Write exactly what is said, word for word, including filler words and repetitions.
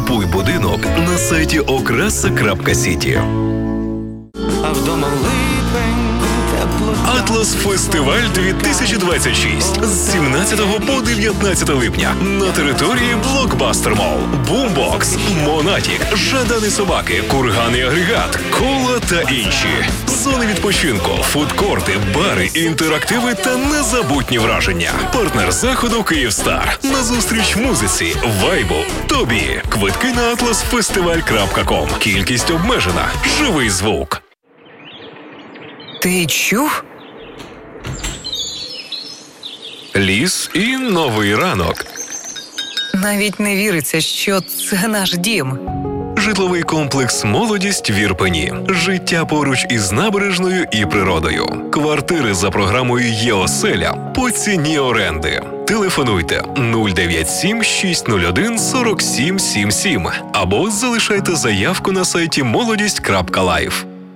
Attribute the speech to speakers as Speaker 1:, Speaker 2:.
Speaker 1: Купуй будинок на сайті окраса крапка сіті.
Speaker 2: А вдома липень, тепло.
Speaker 1: Атлас Фестиваль дві тисячі двадцять шість з сімнадцятого по дев'ятнадцяте липня на території Блокбастер Молл. Бумбокс, Монатік, Жадани собаки, Курган і агрегат, Кола та інші. Зони відпочинку, фудкорти, бари, інтерактиви та незабутні враження. Партнер заходу «Київстар». Назустріч музиці, вайбу, тобі. Квитки на атлас фестиваль крапка ком. Кількість обмежена. Живий звук.
Speaker 3: Ти чув?
Speaker 1: Ліс і новий ранок.
Speaker 3: Навіть не віриться, що це наш дім.
Speaker 1: Житловий комплекс «Молодість» в Ірпені. Життя поруч із набережною і природою. Квартири за програмою «Єоселя» по ціні оренди. Телефонуйте нуль дев'ять сім шість нуль один сорок сім сімдесят сім або залишайте заявку на сайті молодість крапка лайф.